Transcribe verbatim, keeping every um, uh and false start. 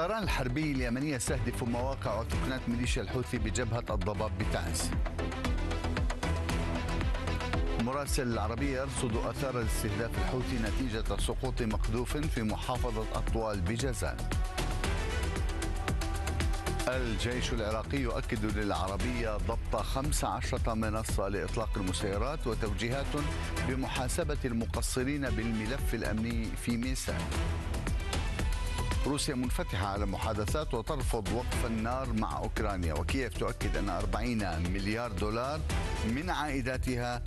الطيران الحربي اليمني يستهدف مواقع وتقنيات ميليشيا الحوثي بجبهة الضباب بتعز. مراسل العربية يرصد آثار الاستهداف الحوثي نتيجة سقوط مقذوف في محافظة أطوال بجازان. الجيش العراقي يؤكد للعربية ضبط خمس عشرة منصة لإطلاق المسيرات وتوجيهات بمحاسبة المقصرين بالملف الأمني في ميسان. روسيا منفتحة على محادثات وترفض وقف النار مع أوكرانيا، وكييف تؤكد أن أربعين مليار دولار من عائداتها